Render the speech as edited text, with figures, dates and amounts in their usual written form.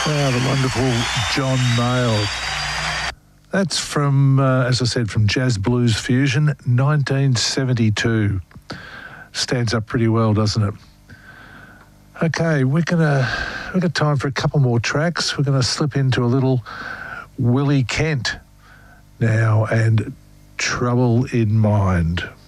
The wonderful John Mayall. That's from, as I said, from Jazz Blues Fusion, 1972. Stands up pretty well, doesn't it? Okay, we've got time for a couple more tracks. We're going to slip into a little Willie Kent now and Trouble in Mind.